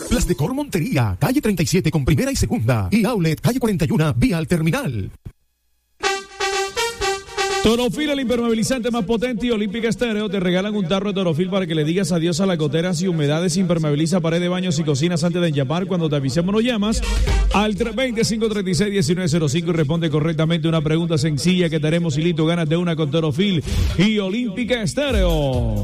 Las Decor Montería, calle 37 con primera y segunda. Y Outlet, calle 41, vía al terminal. Torofil, el impermeabilizante más potente, y Olímpica Estéreo te regalan un tarro de Torofil para que le digas adiós a las goteras y humedades. Impermeabiliza pared de baños y cocinas antes de llamar. Cuando te avisemos nos llamas al 320-536-1905 y responde correctamente una pregunta sencilla que te haremos y listo, ganas de una con Torofil y Olímpica Estéreo.